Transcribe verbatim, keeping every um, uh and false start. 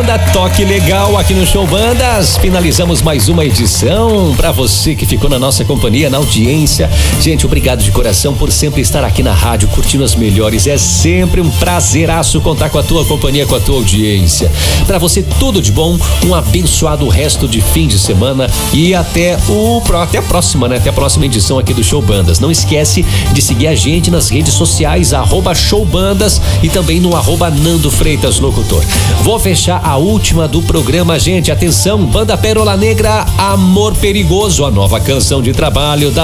banda Toque Legal aqui no Show Bandas. Finalizamos mais uma edição para você que ficou na nossa companhia, na audiência. Gente, obrigado de coração por sempre estar aqui na rádio, curtindo as melhores. É sempre um prazeraço contar com a tua companhia, com a tua audiência. Para você, tudo de bom, um abençoado resto de fim de semana e até o até a próxima, né? Até a próxima edição aqui do Show Bandas. Não esquece de seguir a gente nas redes sociais, arroba Show Bandas e também no arroba Nando Freitas Locutor. Vou fechar a última do programa, gente. Atenção, Banda Pérola Negra, Amor Perigoso, a nova canção de trabalho da